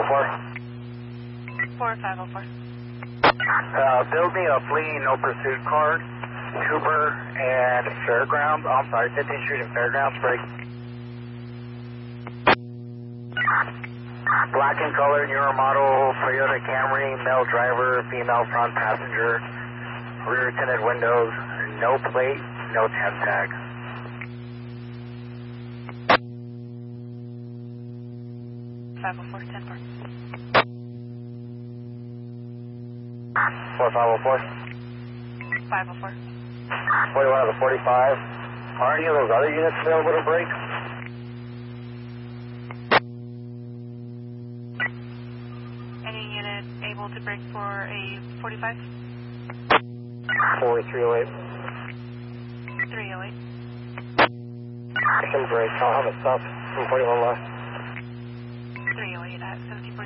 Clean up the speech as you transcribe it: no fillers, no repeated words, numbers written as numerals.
4504. Build me a fleeing no pursuit car, Cooper and Fairgrounds. I'm sorry, 15th Street and Fairgrounds, break. Black in color, newer model, Toyota Camry, male driver, female front passenger, rear tinted windows, no plate, no temp tag. Five oh four, 10 4. 4504. 504. 41 of the 45. Are any of those other units available to break? Any unit able to break for a 45? 4308. 308. I can break. I'll have it stop from 41 left. 308 at 17.